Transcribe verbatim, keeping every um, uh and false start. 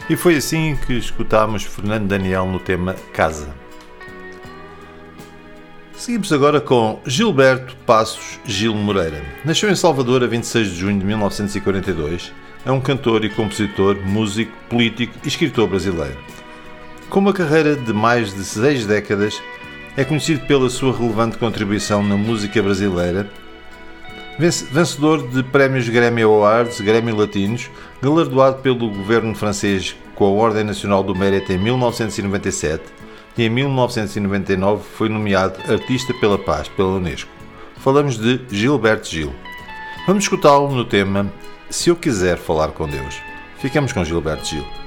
E foi assim que escutámos Fernando Daniel no tema Casa. Seguimos agora com Gilberto Passos Gil Moreira. Nasceu em Salvador a vinte e seis de junho de mil novecentos e quarenta e dois. É um cantor e compositor, músico, político e escritor brasileiro. Com uma carreira de mais de seis décadas, é conhecido pela sua relevante contribuição na música brasileira, vencedor de prémios Grammy Awards, Grammy Latinos, galardoado pelo governo francês com a Ordem Nacional do Mérito em mil novecentos e noventa e sete e em mil novecentos e noventa e nove foi nomeado Artista pela Paz pela Unesco. Falamos de Gilberto Gil. Vamos escutá-lo no tema Se Eu Quiser Falar com Deus. Ficamos com Gilberto Gil.